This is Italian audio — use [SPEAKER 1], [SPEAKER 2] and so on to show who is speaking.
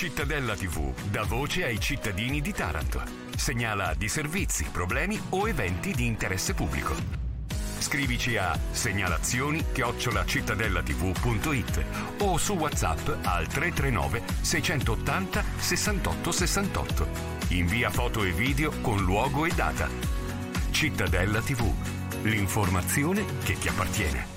[SPEAKER 1] Cittadella TV dà voce ai cittadini di Taranto. Segnala di servizi, problemi o eventi di interesse pubblico. Scrivici a segnalazioni@cittadellatv.it o su WhatsApp al 339 680 68 68. Invia foto e video con luogo e data. Cittadella TV, l'informazione che ti appartiene.